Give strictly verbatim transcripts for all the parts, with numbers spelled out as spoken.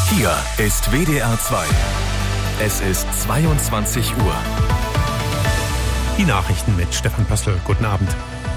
Hier ist W D R zwei. Es ist zweiundzwanzig Uhr. Die Nachrichten mit Stefan Pössl. Guten Abend.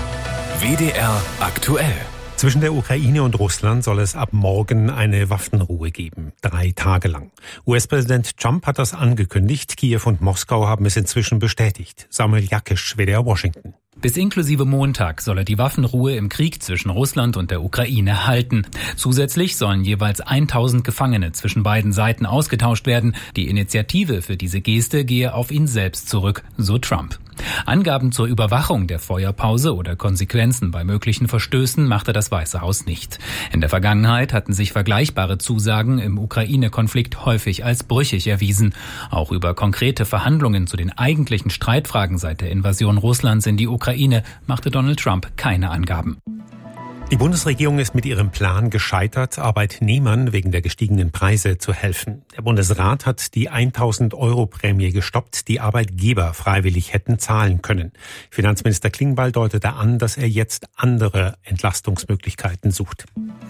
W D R aktuell. Zwischen der Ukraine und Russland soll es ab morgen eine Waffenruhe geben. Drei Tage lang. U S-Präsident Trump hat das angekündigt. Kiew und Moskau haben es inzwischen bestätigt. Samuel Jakisch, W D R Washington. Bis inklusive Montag soll er die Waffenruhe im Krieg zwischen Russland und der Ukraine halten. Zusätzlich sollen jeweils tausend Gefangene zwischen beiden Seiten ausgetauscht werden. Die Initiative für diese Geste gehe auf ihn selbst zurück, so Trump. Angaben zur Überwachung der Feuerpause oder Konsequenzen bei möglichen Verstößen machte das Weiße Haus nicht. In der Vergangenheit hatten sich vergleichbare Zusagen im Ukraine-Konflikt häufig als brüchig erwiesen. Auch über konkrete Verhandlungen zu den eigentlichen Streitfragen seit der Invasion Russlands in die Ukraine machte Donald Trump keine Angaben. Die Bundesregierung ist mit ihrem Plan gescheitert, Arbeitnehmern wegen der gestiegenen Preise zu helfen. Der Bundesrat hat die tausend Euro Prämie gestoppt, die Arbeitgeber freiwillig hätten zahlen können. Finanzminister Klingbeil deutete an, dass er jetzt andere Entlastungsmöglichkeiten sucht.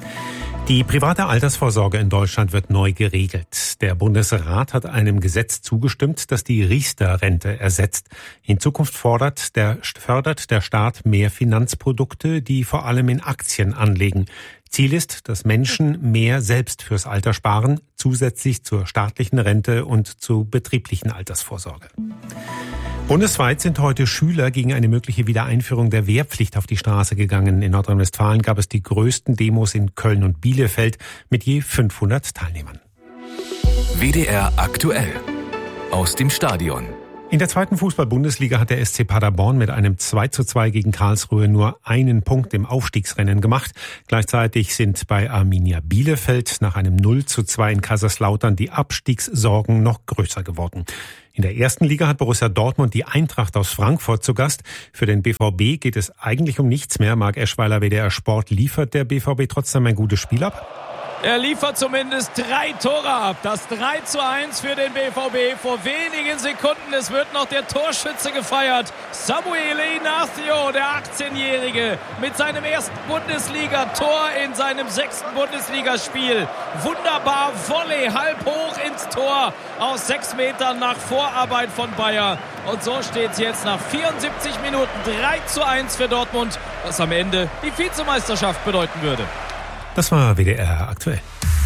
Die private Altersvorsorge in Deutschland wird neu geregelt. Der Bundesrat hat einem Gesetz zugestimmt, das die Riester-Rente ersetzt. In Zukunft fordert der, fördert der Staat mehr Finanzprodukte, die vor allem in Aktien anlegen. Ziel ist, dass Menschen mehr selbst fürs Alter sparen, zusätzlich zur staatlichen Rente und zur betrieblichen Altersvorsorge. Bundesweit sind heute Schüler gegen eine mögliche Wiedereinführung der Wehrpflicht auf die Straße gegangen. In Nordrhein-Westfalen gab es die größten Demos in Köln und Bielefeld mit je fünfhundert Teilnehmern. W D R aktuell. Aus dem Stadion. In der zweiten Fußball-Bundesliga hat der S C Paderborn mit einem zwei zu zwei gegen Karlsruhe nur einen Punkt im Aufstiegsrennen gemacht. Gleichzeitig sind bei Arminia Bielefeld nach einem null zu zwei in Kaiserslautern die Abstiegssorgen noch größer geworden. In der ersten Liga hat Borussia Dortmund die Eintracht aus Frankfurt zu Gast. Für den B V B geht es eigentlich um nichts mehr. Marc Eschweiler, W D R Sport, liefert der B V B trotzdem ein gutes Spiel ab? Er liefert zumindest drei Tore ab. Das drei zu eins für den B V B. Vor wenigen Sekunden, es wird noch der Torschütze gefeiert. Samuel Ignacio, der achtzehnjährige, mit seinem ersten Bundesliga-Tor in seinem sechsten Bundesligaspiel. Wunderbar, Volley, halb hoch ins Tor aus sechs Metern nach Vorarbeit von Bayer. Und so steht es jetzt nach vierundsiebzig Minuten drei zu eins für Dortmund, was am Ende die Vizemeisterschaft bedeuten würde. Das war W D R aktuell.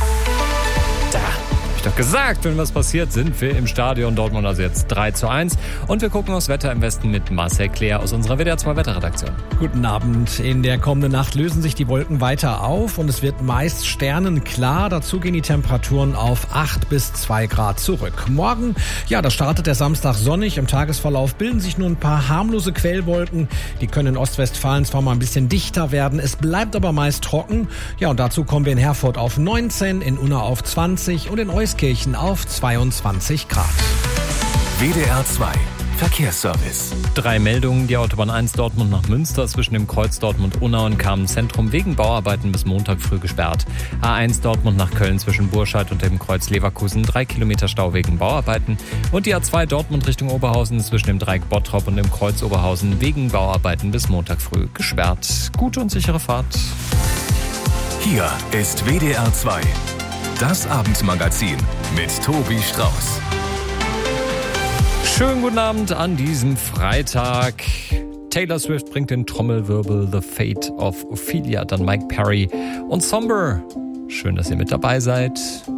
Da hab ich doch gesagt, wenn was passiert, sind wir im Stadion. Dortmund also jetzt drei zu eins. Und wir gucken aufs Wetter im Westen mit Marcel Claire aus unserer W D R zwei Wetterredaktion. Guten Abend. In der kommenden Nacht lösen sich die Wolken weiter auf und es wird meist sternenklar. Dazu gehen die Temperaturen auf acht bis zwei Grad zurück. Morgen, ja, da startet der Samstag sonnig. Im Tagesverlauf bilden sich nur ein paar harmlose Quellwolken. Die können in Ostwestfalen zwar mal ein bisschen dichter werden, es bleibt aber meist trocken. Ja, und dazu kommen wir in Herford auf neunzehn, in Unna auf zwanzig und in Euskirchen auf zweiundzwanzig Grad. W D R zwei Verkehrsservice. Drei Meldungen. Die Autobahn eins Dortmund nach Münster zwischen dem Kreuz Dortmund-Unna und Kamenz-Zentrum wegen Bauarbeiten bis Montag früh gesperrt. A eins Dortmund nach Köln zwischen Burscheid und dem Kreuz Leverkusen. Drei Kilometer Stau wegen Bauarbeiten. Und die A zwei Dortmund Richtung Oberhausen zwischen dem Dreieck Bottrop und dem Kreuz Oberhausen wegen Bauarbeiten bis Montag früh gesperrt. Gute und sichere Fahrt. Hier ist W D R zwei. Das Abendmagazin mit Tobi Strauß. Schönen guten Abend an diesem Freitag. Taylor Swift bringt den Trommelwirbel The Fate of Ophelia, dann Mike Perry und Somber. Schön, dass ihr mit dabei seid.